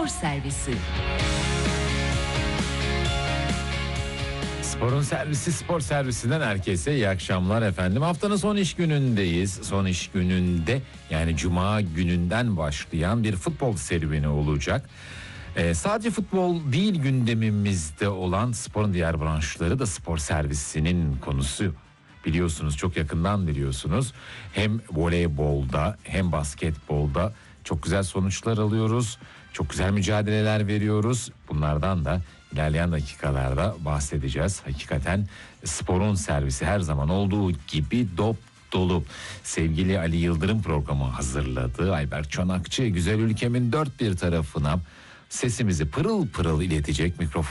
Spor Servisi. Sporun servisi, spor servisinden herkese iyi akşamlar efendim. Haftanın son iş günündeyiz. Son iş gününde, yani cuma gününden başlayan bir futbol serüveni olacak. Sadece futbol değil, gündemimizde olan sporun diğer branşları da spor servisinin konusu. Biliyorsunuz, çok yakından biliyorsunuz. Hem voleybolda hem basketbolda çok güzel sonuçlar alıyoruz. Çok güzel mücadeleler veriyoruz. Bunlardan da İlerleyen dakikalarda bahsedeceğiz. Hakikaten sporun servisi her zaman olduğu gibi dop dolu. Sevgili Ali Yıldırım programı hazırladı. Ayberk Çanakçı güzel ülkemin dört bir tarafına sesimizi pırıl pırıl iletecek mikrofon